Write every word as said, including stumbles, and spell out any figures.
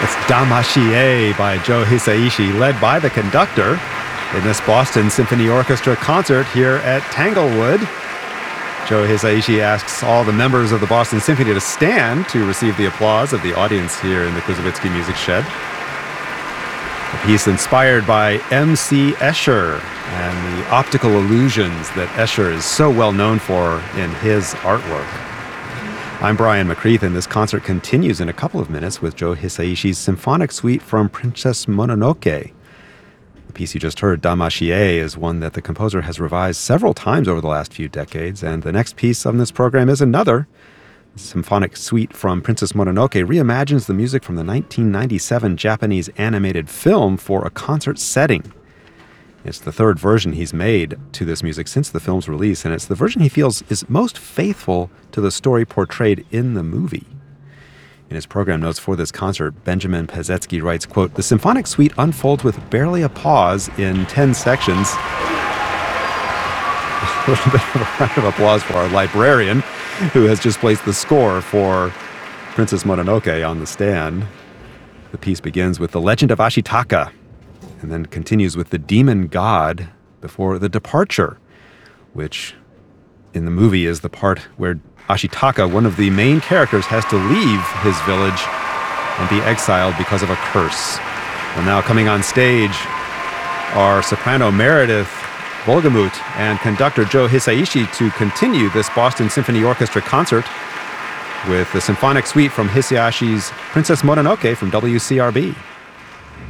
It's Damashie by Joe Hisaishi, led by the conductor in this Boston Symphony Orchestra concert here at Tanglewood. Joe Hisaishi asks all the members of the Boston Symphony to stand to receive the applause of the audience here in the Kuzovitsky Music Shed. A piece inspired by M C Escher and the optical illusions that Escher is so well known for in his artwork. I'm Brian McCreath, and this concert continues in a couple of minutes with Joe Hisaishi's symphonic suite from Princess Mononoke. The piece you just heard, Damashie, is one that the composer has revised several times over the last few decades, and the next piece on this program is another. The symphonic suite from Princess Mononoke reimagines the music from the nineteen ninety-seven Japanese animated film for a concert setting. It's the third version he's made to this music since the film's release, and it's the version he feels is most faithful to the story portrayed in the movie. In his program notes for this concert, Benjamin Pazetsky writes, quote, "The symphonic suite unfolds with barely a pause in ten sections." A little bit of a round of applause for our librarian, who has just placed the score for Princess Mononoke on the stand. The piece begins with the legend of Ashitaka, and then continues with the demon god before the departure, which in the movie is the part where Ashitaka, one of the main characters, has to leave his village and be exiled because of a curse. Well, now coming on stage are soprano Meredith Wolgemuth and conductor Joe Hisaishi to continue this Boston Symphony Orchestra concert with the symphonic suite from Hisaishi's Princess Mononoke from W C R B.